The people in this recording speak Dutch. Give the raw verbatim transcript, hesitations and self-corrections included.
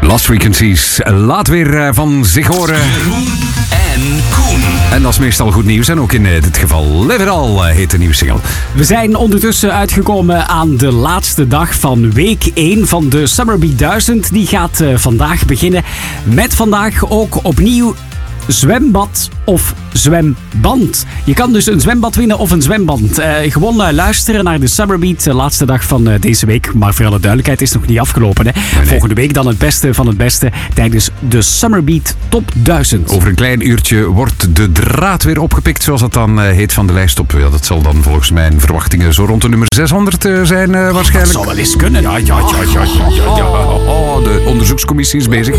Lost Frequencies. Laat weer van zich horen. Jeroen en Koen. En dat is meestal goed nieuws. En ook in dit geval Live It All heet de nieuwe single. We zijn ondertussen uitgekomen aan de laatste dag van week één van de Summer Beat duizend. Die gaat uh, vandaag beginnen. Met vandaag ook opnieuw zwembad of zwemband. Je kan dus een zwembad winnen of een zwemband. Uh, gewoon uh, luisteren naar de Summer Beat, de laatste dag van uh, deze week. Maar voor alle duidelijkheid is nog niet afgelopen. Hè? Nee, nee. Volgende week dan het beste van het beste tijdens de Summer Beat Top duizend. Over een klein uurtje wordt de draad weer opgepikt, zoals dat dan uh, heet, van de lijst op. Ja, dat zal dan volgens mijn verwachtingen zo rond de nummer zeshonderd uh, zijn uh, waarschijnlijk. Dat zou wel eens kunnen. Ja, ja, ja, ja, ja, ja, ja. Oh, de onderzoekscommissie is bezig.